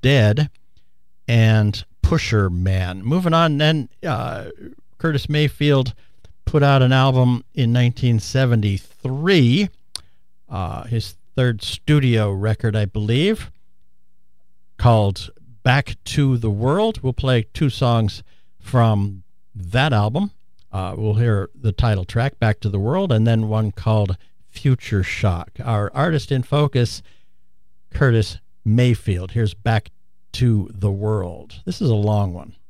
Dead, and Pusher Man. Moving on, then Curtis Mayfield put out an album in 1973, his third studio record, I believe, called Back to the World. We'll play two songs from that album. We'll hear the title track, Back to the World, and then one called Future Shock. Our artist in focus, Curtis Mayfield. Here's Back to the World. This is a long one.